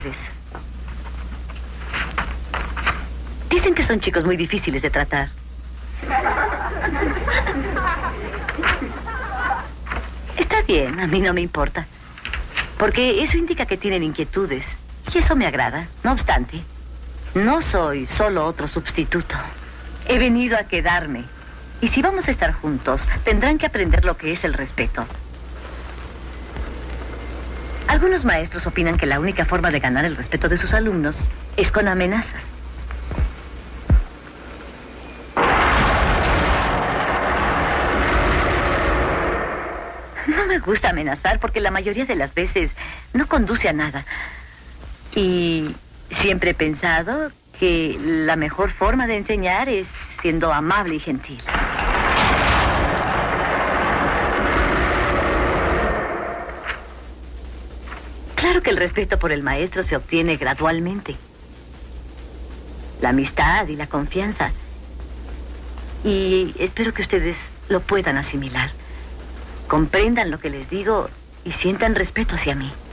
Dicen que son chicos muy difíciles de tratar. Está bien, a mí no me importa. Porque eso indica que tienen inquietudes. Y eso me agrada. No obstante, no soy solo otro sustituto. He venido a quedarme. Y si vamos a estar juntos, tendrán que aprender lo que es el respeto. Algunos maestros opinan que la única forma de ganar el respeto de sus alumnos es con amenazas. No me gusta amenazar porque la mayoría de las veces no conduce a nada. Y siempre he pensado que la mejor forma de enseñar es siendo amable y gentil. Claro que el respeto por el maestro se obtiene gradualmente. La amistad y la confianza. Y espero que ustedes lo puedan asimilar. Comprendan lo que les digo y sientan respeto hacia mí.